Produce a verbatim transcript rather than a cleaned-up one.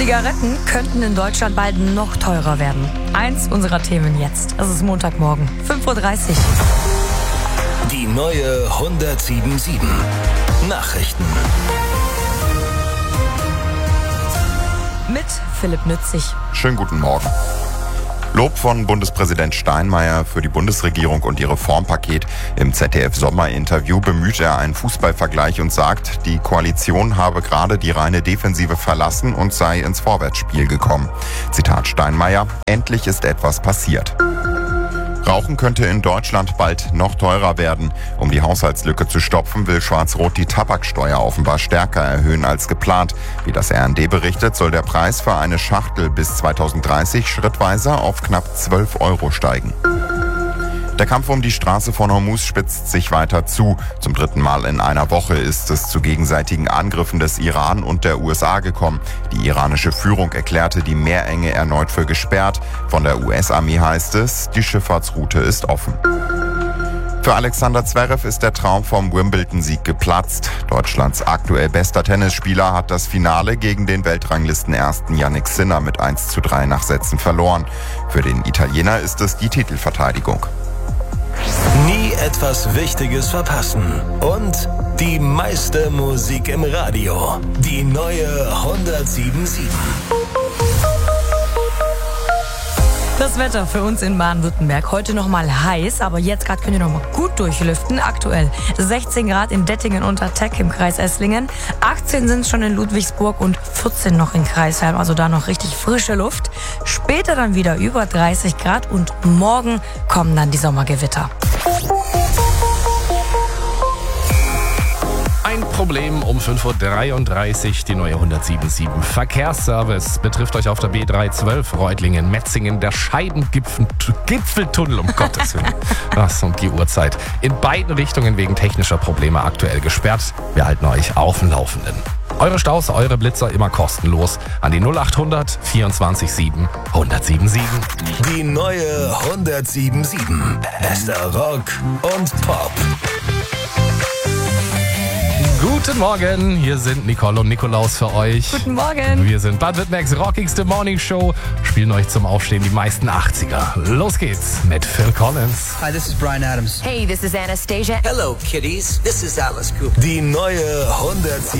Zigaretten könnten in Deutschland bald noch teurer werden. Eins unserer Themen jetzt. Es ist Montagmorgen, fünf Uhr dreißig. Die neue hundertsieben Komma sieben Nachrichten. Mit Philipp Nützig. Schönen guten Morgen. Lob von Bundespräsident Steinmeier für die Bundesregierung und ihr Reformpaket. Im Z D F-Sommerinterview bemüht er einen Fußballvergleich und sagt, die Koalition habe gerade die reine Defensive verlassen und sei ins Vorwärtsspiel gekommen. Zitat Steinmeier: Endlich ist etwas passiert. Rauchen könnte in Deutschland bald noch teurer werden. Um die Haushaltslücke zu stopfen, will Schwarz-Rot die Tabaksteuer offenbar stärker erhöhen als geplant. Wie das R N D berichtet, soll der Preis für eine Schachtel bis zweitausenddreißig schrittweise auf knapp zwölf Euro steigen. Der Kampf um die Straße von Hormuz spitzt sich weiter zu. Zum dritten Mal in einer Woche ist es zu gegenseitigen Angriffen des Iran und der U S A gekommen. Die iranische Führung erklärte die Meerenge erneut für gesperrt. Von der U S-Armee heißt es, die Schifffahrtsroute ist offen. Für Alexander Zverev ist der Traum vom Wimbledon-Sieg geplatzt. Deutschlands aktuell bester Tennisspieler hat das Finale gegen den Weltranglistenersten Jannik Sinner mit eins zu drei nach Sätzen verloren. Für den Italiener ist es die Titelverteidigung. Nie etwas Wichtiges verpassen. Und die meiste Musik im Radio. Die neue hundertsieben Komma sieben. Das Wetter für uns in Baden-Württemberg. Heute noch mal heiß, aber jetzt gerade könnt ihr noch mal gut durchlüften. Aktuell sechzehn Grad in Dettingen unter Teck im Kreis Esslingen. achtzehn sind es schon in Ludwigsburg und vierzehn noch in Kreisheim. Also da noch richtig frische Luft. Später dann wieder über dreißig Grad und morgen kommen dann die Sommergewitter. Ein Problem um fünf Uhr dreiunddreißig, die neue hundertsieben Komma sieben. Verkehrsservice betrifft euch auf der B dreihundertzwölf Reutlingen, Metzingen, der Scheidengipfeltunnel, um Gottes Willen. Was um die Uhrzeit. In beiden Richtungen wegen technischer Probleme aktuell gesperrt. Wir halten euch auf dem Laufenden. Eure Staus, eure Blitzer immer kostenlos an die null acht hundert vierundzwanzig sieben hundertsieben Komma sieben. Die neue hundertsieben Komma sieben. Bester Rock und Pop. Guten Morgen, hier sind Nicole und Nikolaus für euch. Guten Morgen. Wir sind Baden-Württembergs rockigste Morning Show, spielen euch zum Aufstehen die meisten achtziger. Los geht's mit Phil Collins. Hi, this is Bryan Adams. Hey, this is Anastasia. Hello, kiddies. This is Alice Cooper. Die neue hundertsieben